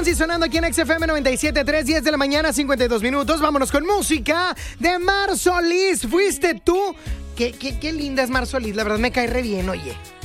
Fonsi sonando aquí en XFM 97.3, 10 de la mañana, 52 minutos. Vámonos con música de Mar Solís. ¿Fuiste tú? Qué linda es Mar Solís, la verdad me cae re bien, oye.